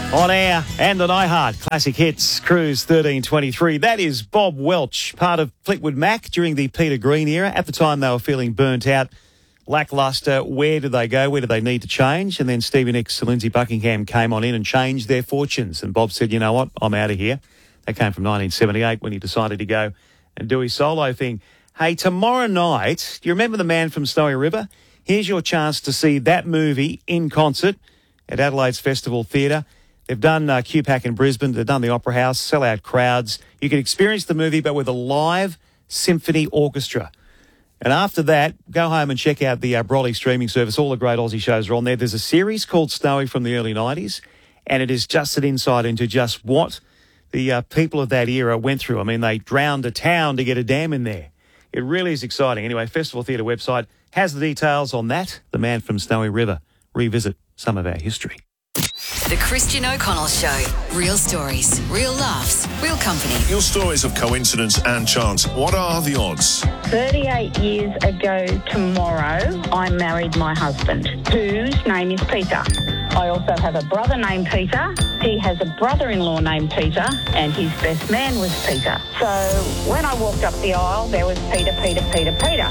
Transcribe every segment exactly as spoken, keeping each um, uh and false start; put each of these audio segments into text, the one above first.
On air and on iHeart, Classic Hits, Cruise thirteen twenty-three. That is Bob Welch, part of Fleetwood Mac during the Peter Green era. At the time, they were feeling burnt out, lacklustre. Where did they go? Where did they need to change? And then Stevie Nicks and Lindsay Buckingham came on in and changed their fortunes. And Bob said, you know what, I'm out of here. That came from nineteen seventy-eight when he decided to go and do his solo thing. Hey, tomorrow night, do you remember The Man from Snowy River? Here's your chance to see that movie in concert at Adelaide's Festival Theatre. They've done uh, Q PAC in Brisbane. They've done the Opera House, sell-out crowds. You can experience the movie, but with a live symphony orchestra. And after that, go home and check out the uh, Brolly streaming service. All the great Aussie shows are on there. There's a series called Snowy from the early nineties, and it is just an insight into just what the uh, people of that era went through. I mean, they drowned a town to get a dam in there. It really is exciting. Anyway, Festival Theatre website has the details on that. The Man from Snowy River. Revisit some of our history. The Christian O'Connell Show. Real stories, real laughs, real company. Your stories of coincidence and chance. What are the odds? thirty-eight years ago tomorrow, I married my husband, whose name is Peter. I also have a brother named Peter. He has a brother-in-law named Peter, and his best man was Peter. So when I walked up the aisle, there was Peter, Peter, Peter, Peter.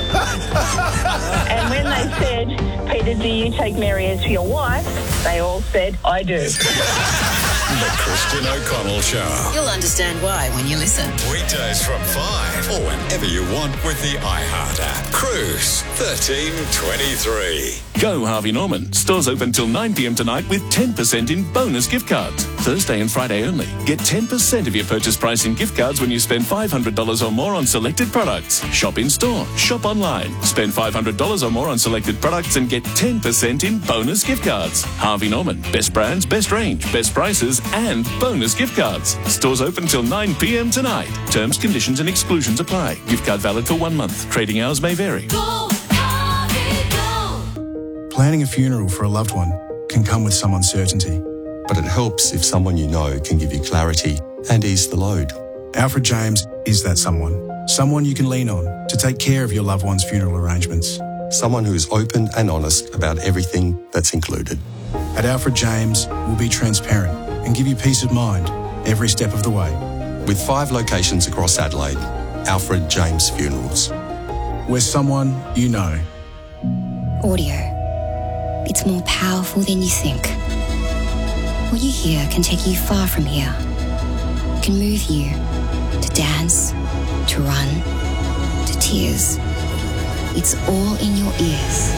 And when they said, Peter, do you take Mary as your wife? They all said, I do. The Christian O'Connell Show. You'll understand why when you listen. Weekdays from five or whenever you want with the iHeart app. Cruise thirteen twenty-three. Go Harvey Norman. Stores open till nine p.m. tonight with ten percent in bonus gift cards. Thursday and Friday only. Get ten percent of your purchase price in gift cards when you spend five hundred dollars or more on selected products. Shop in store. Shop online. Spend five hundred dollars or more on selected products and get ten percent in bonus gift cards. Harvey Norman. Best brands, best range, best prices and bonus gift cards. Stores open till nine p.m. tonight. Terms, conditions and exclusions apply. Gift card valid for one month. Trading hours may vary. Go, Harvey, go. Planning a funeral for a loved one can come with some uncertainty. But it helps if someone you know can give you clarity and ease the load. Alfred James is that someone. Someone you can lean on to take care of your loved one's funeral arrangements. Someone who is open and honest about everything that's included. At Alfred James, we'll be transparent and give you peace of mind every step of the way. With five locations across Adelaide, Alfred James Funerals. We're someone you know. Audio. It's more powerful than you think. What you hear can take you far from here. It can move you to dance, to run, to tears. It's all in your ears.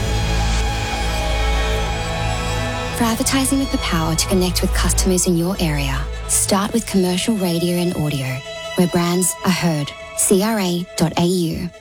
For advertising with the power to connect with customers in your area, start with commercial radio and audio, where brands are heard. C R A dot A U.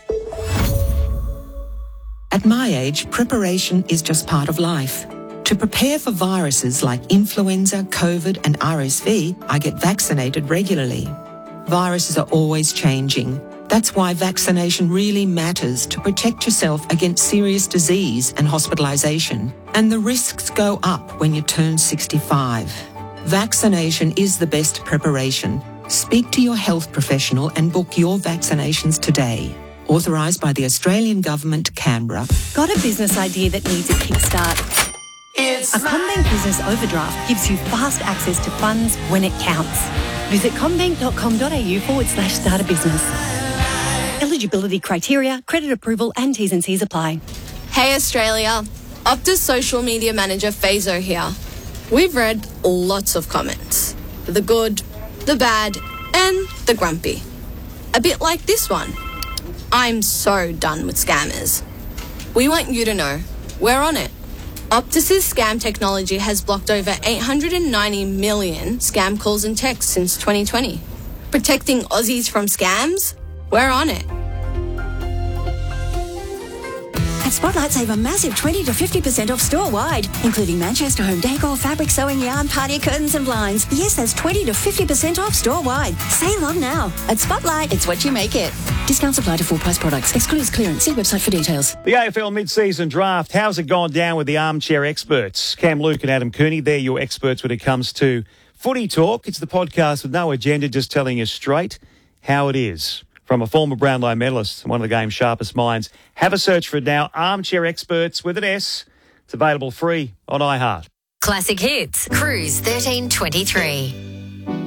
At my age, preparation is just part of life. To prepare for viruses like influenza, COVID and R S V, I get vaccinated regularly. Viruses are always changing. That's why vaccination really matters to protect yourself against serious disease and hospitalisation. And the risks go up when you turn sixty-five. Vaccination is the best preparation. Speak to your health professional and book your vaccinations today. Authorised by the Australian Government, Canberra. Got a business idea that needs a kickstart? It's a CommBank Business Overdraft gives you fast access to funds when it counts. Visit commbank.com.au forward slash start a business. Eligibility criteria, credit approval and T's and C's apply. Hey Australia, Optus social media manager Fazo here. We've read lots of comments. The good, the bad and the grumpy. A bit like this one. I'm so done with scammers. We want you to know, we're on it. Optus's scam technology has blocked over eight hundred ninety million scam calls and texts since twenty twenty. Protecting Aussies from scams? We're on it. At Spotlight, save a massive twenty to fifty percent off store-wide, including Manchester home decor, fabric, sewing, yarn, party curtains and blinds. Yes, that's twenty to fifty percent off store-wide. Save on now. At Spotlight, it's what you make it. Discounts apply to full-price products. Excludes clearance. See website for details. The A F L mid-season draft. How's it gone down with the armchair experts? Cam Luke and Adam Cooney, they're your experts when it comes to footy talk. It's the podcast with no agenda, just telling you straight how it is. From a former Brownlow medalist and one of the game's sharpest minds. Have a search for it now. Armchair Experts with an S. It's available free on iHeart. Classic Hits, Cruise thirteen twenty-three.